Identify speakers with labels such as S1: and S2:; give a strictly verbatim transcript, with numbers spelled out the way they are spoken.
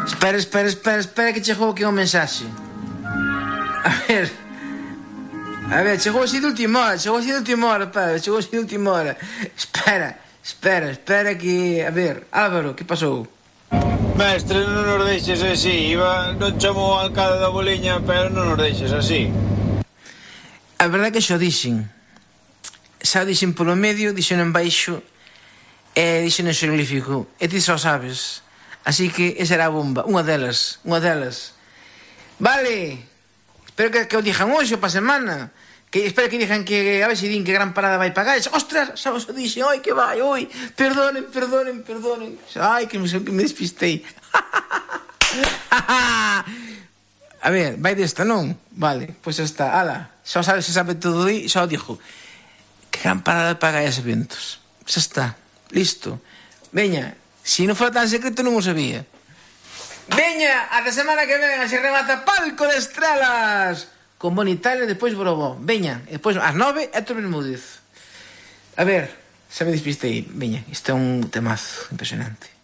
S1: Espera, espera, espera, espera que chegou aquí un mensaxe. A ver. A ver, chegou así de última hora, chegou así de última hora, padre, chegou así de última hora. Espera, espera, espera que... A ver, Álvaro, que pasou?
S2: Mestre, non nos deixes así. Iba, non chamou o alcalde da Boliña, pero non nos deixes así.
S1: A verdade que xo dixen. Xa dixen polo medio, dixen en baixo, e dixen en xeroglífico. E ti só sabes. Así que esa era a bomba, unha delas, unha delas. Vale, espero que, que o dixan hoxe ou pa semana. Que espero que dixan que a ver se din que Gran Parada vai pagar. Ostras, xa vos o dixen, oi que vai, oi. Perdonen, perdonen, perdonen. Ai, que me, que me despistei. A ver, vai desta, non? Vale, pois pues está, ala. Xa sabe, xa sabe todo aí, xa o dixo. Que Gran Parada paga esos eventos. Xa está, listo. Veña. Si non fora tan secreto non o sabía. Veña, ata semana que ven, se remata Palco de Estrelas con Boni Italia e depois Borobó. Veña, e depois ás nove Héctor Bermúdez. A ver, xa me despistei. Veña, isto é un temazo impresionante.